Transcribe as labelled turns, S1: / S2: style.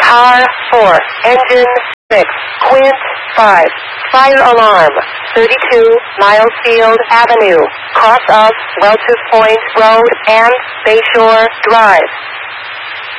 S1: Car 4, engine 6, Quint 5, fire alarm, 32 Milesfield Avenue, cross of Welch's Point Road and Bayshore Drive.